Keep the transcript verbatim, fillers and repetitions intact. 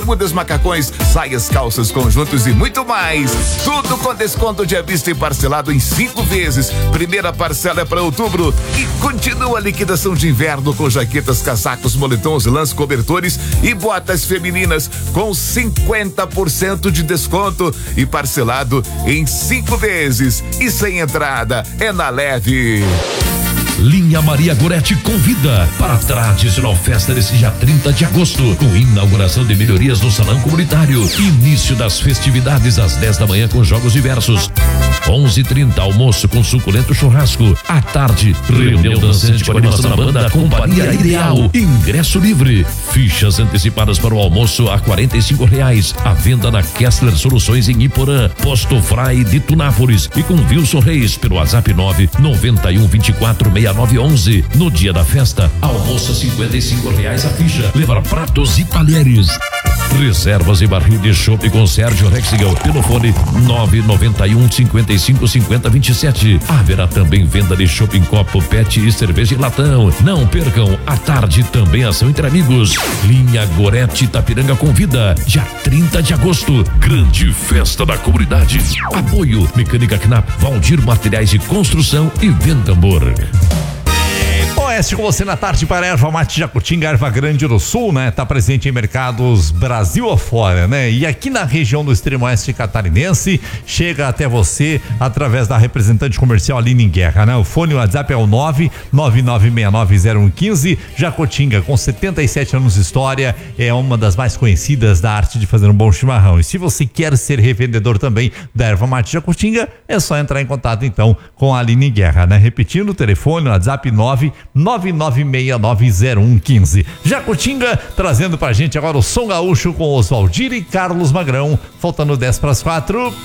Mudas, macacões, saias, calças, conjuntos e muito mais. Tudo com desconto de à vista e parcelado em cinco vezes. Primeira parcela é para outubro e continua a liquidação de inverno com jaquetas, casacos, moletons, lãs, cobertores e botas femininas com cinquenta por cento de desconto e parcelado em cinco vezes e sem entrada. É na Leve. Linha Maria Goretti convida para a tradicional festa desse dia trinta de agosto, com inauguração de melhorias no salão comunitário. Início das festividades às dez da manhã com jogos diversos. onze e trinta almoço com suculento churrasco. À tarde, reunião dançante com animação da banda Companhia Ideal. Ingresso livre. Fichas antecipadas para o almoço a quarenta e cinco reais. A venda na Kessler Soluções em Iporã, Posto Frai de Tunápolis e com Wilson Reis pelo WhatsApp nove nove um vinte e quatro sessenta e nove onze. No dia da festa, almoço a cinquenta e cinco reais a ficha. Levar pratos e talheres. Reservas e barril de chopp com Sérgio Rexigel pelo fone nove nove um cinquenta e cinco cinquenta vinte e sete. Haverá também venda de chopp em copo, pet e cerveja em latão. Não percam, à tarde também ação entre amigos. Linha Goretti Itapiranga convida, dia trinta de agosto, grande festa da comunidade. Apoio Mecânica Knapp, Valdir Materiais de Construção e Ventambor. Oeste com você na tarde para erva mate Jacutinga, erva grande do sul, né? Tá presente em mercados Brasil afora, né? E aqui na região do extremo oeste catarinense, chega até você através da representante comercial Aline Guerra, né? O fone, o WhatsApp é o nove nove nove seis nove zero um um cinco. Jacutinga, com setenta e sete anos de história, é uma das mais conhecidas da arte de fazer um bom chimarrão. E se você quer ser revendedor também da erva mate Jacutinga, é só entrar em contato então com a Aline Guerra, né? Repetindo o telefone, o WhatsApp nove nove nove seis nove zero um um cinco. Jacutinga trazendo pra gente agora o Som Gaúcho com Oswaldir e Carlos Magrão, faltando dez para as quatro.